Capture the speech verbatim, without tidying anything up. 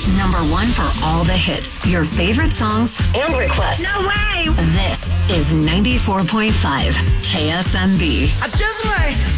Number one for all the hits, your favorite songs, and requests. No way! This is ninety-four point five K S M B. I just might